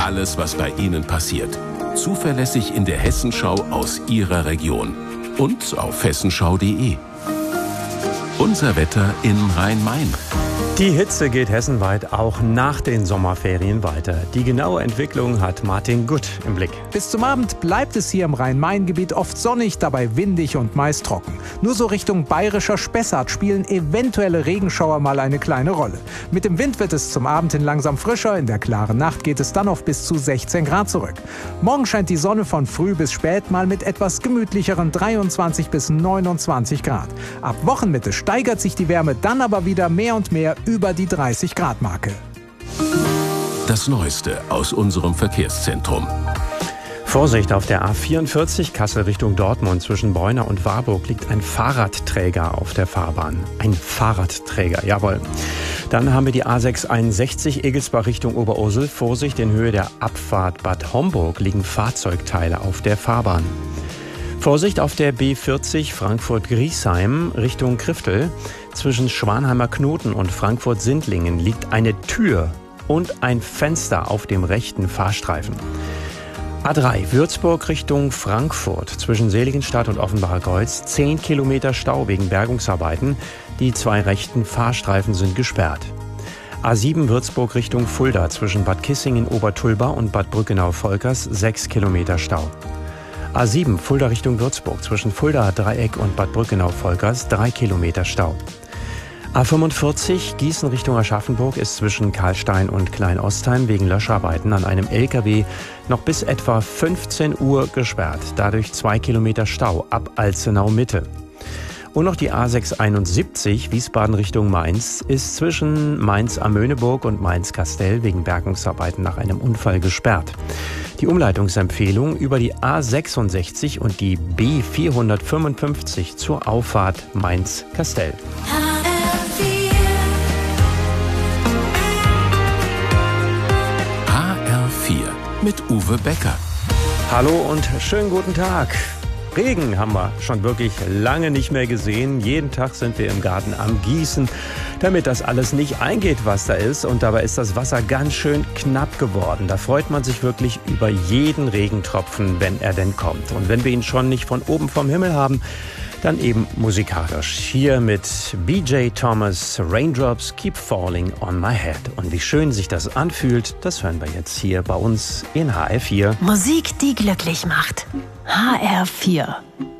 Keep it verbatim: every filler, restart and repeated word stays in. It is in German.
Alles, was bei Ihnen passiert. Zuverlässig in der Hessenschau aus Ihrer Region. Und auf hessenschau punkt de. Unser Wetter in Rhein-Main. Die Hitze geht hessenweit auch nach den Sommerferien weiter. Die genaue Entwicklung hat Martin Gutt im Blick. Bis zum Abend bleibt es hier im Rhein-Main-Gebiet oft sonnig, dabei windig und meist trocken. Nur so Richtung bayerischer Spessart spielen eventuelle Regenschauer mal eine kleine Rolle. Mit dem Wind wird es zum Abend hin langsam frischer, in der klaren Nacht geht es dann auf bis zu sechzehn Grad zurück. Morgen scheint die Sonne von früh bis spät mal mit etwas gemütlicheren dreiundzwanzig bis neunundzwanzig Grad. Ab Wochenmitte steigert sich die Wärme dann aber wieder mehr und mehr über die dreißig Grad Marke. Das Neueste aus unserem Verkehrszentrum. Vorsicht, auf der A vierundvierzig Kassel Richtung Dortmund zwischen Beuna und Warburg liegt ein Fahrradträger auf der Fahrbahn. Ein Fahrradträger, jawohl. Dann haben wir die A sechshunderteinundsechzig Egelsbach Richtung Oberursel. Vorsicht, in Höhe der Abfahrt Bad Homburg liegen Fahrzeugteile auf der Fahrbahn. Vorsicht auf der B vierzig Frankfurt-Griesheim Richtung Kriftel. Zwischen Schwanheimer Knoten und Frankfurt-Sindlingen liegt eine Tür und ein Fenster auf dem rechten Fahrstreifen. A drei Würzburg Richtung Frankfurt zwischen Seligenstadt und Offenbacher Kreuz. zehn Kilometer Stau wegen Bergungsarbeiten. Die zwei rechten Fahrstreifen sind gesperrt. A sieben Würzburg Richtung Fulda zwischen Bad Kissingen-Obertulba und Bad Brückenau-Volkers. sechs Kilometer Stau. A sieben Fulda Richtung Würzburg zwischen Fulda Dreieck und Bad Brückenau-Volkers. drei Kilometer Stau. A fünfundvierzig Gießen Richtung Aschaffenburg ist zwischen Karlstein und Kleinostheim wegen Löscharbeiten an einem L K W noch bis etwa fünfzehn Uhr gesperrt. Dadurch zwei Kilometer Stau ab Alzenau Mitte. Und noch die A sechshunderteinundsiebzig Wiesbaden Richtung Mainz ist zwischen Mainz am Möhneburg und Mainz-Kastel wegen Bergungsarbeiten nach einem Unfall gesperrt. Die Umleitungsempfehlung über die A sechsundsechzig und die B vierhundertfünfundfünfzig zur Auffahrt Mainz-Kastel. H R vier mit Uwe Becker. Hallo und schönen guten Tag. Regen haben wir schon wirklich lange nicht mehr gesehen. Jeden Tag sind wir im Garten am Gießen, damit das alles nicht eingeht, was da ist. Und dabei ist das Wasser ganz schön knapp geworden. Da freut man sich wirklich über jeden Regentropfen, wenn er denn kommt. Und wenn wir ihn schon nicht von oben vom Himmel haben, dann eben musikalisch. Hier mit B J Thomas, Raindrops Keep Falling on My Head. Und wie schön sich das anfühlt, das hören wir jetzt hier bei uns in H R vier. Musik, die glücklich macht. H R vier.